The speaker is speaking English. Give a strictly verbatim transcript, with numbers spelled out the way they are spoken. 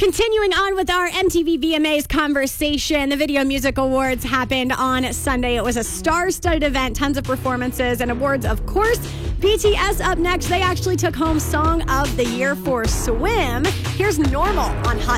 Continuing on with our M T V V M As conversation, the Video Music Awards happened on Sunday. It was a star-studded event, tons of performances and awards, of course. B T S up next. They actually took home Song of the Year for Swim. Here's Normal on Hot